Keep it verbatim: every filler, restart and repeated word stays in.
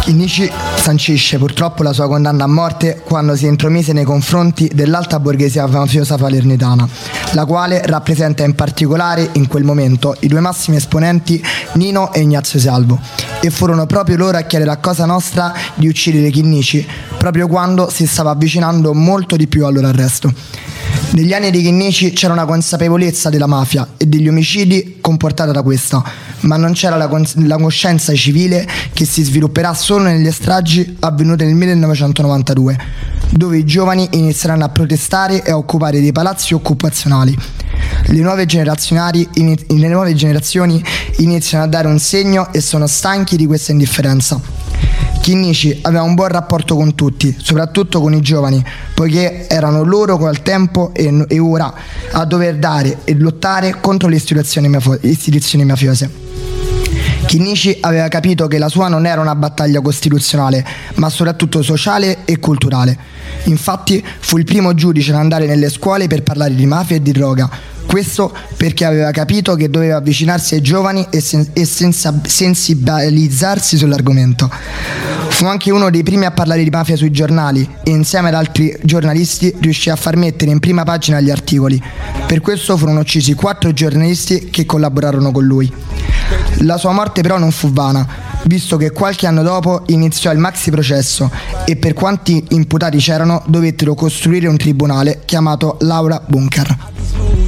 Chinnici sancisce purtroppo la sua condanna a morte quando si intromise nei confronti dell'alta borghesia mafiosa salernitana, la quale rappresenta in particolare in quel momento i due massimi esponenti Nino e Ignazio Salvo, e furono proprio loro a chiedere a Cosa Nostra di uccidere Chinnici proprio quando si stava avvicinando molto di più al loro arresto. Negli anni di Chinnici c'era una consapevolezza della mafia e degli omicidi comportata da questa, ma non c'era la, cons- la coscienza civile che si svilupperà solo nelle stragi avvenute nel millenovecentonovantadue, dove i giovani inizieranno a protestare e a occupare dei palazzi occupazionali. Le nuove, iniz- le nuove generazioni iniziano a dare un segno e sono stanchi di questa indifferenza. Chinnici aveva un buon rapporto con tutti, soprattutto con i giovani, poiché erano loro col tempo e, e ora a dover dare e lottare contro le istituzioni, mafio- istituzioni mafiose. Chinnici aveva capito che la sua non era una battaglia costituzionale, ma soprattutto sociale e culturale. Infatti fu il primo giudice ad andare nelle scuole per parlare di mafia e di droga. Questo perché aveva capito che doveva avvicinarsi ai giovani e, sen- e senza- sensibilizzarsi sull'argomento. Fu anche uno dei primi a parlare di mafia sui giornali e insieme ad altri giornalisti riuscì a far mettere in prima pagina gli articoli. Per questo furono uccisi quattro giornalisti che collaborarono con lui. La sua morte però non fu vana, visto che qualche anno dopo iniziò il maxi processo e per quanti imputati c'erano dovettero costruire un tribunale chiamato Laura Bunker.